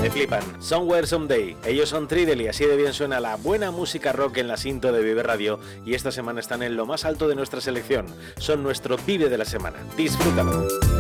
Me flipan. Somewhere Someday. Ellos son Tridel y así de bien suena la buena música rock en la cinta de Vive Radio y esta semana están en lo más alto de nuestra selección. Son nuestro Vive de la semana. Disfrútalo.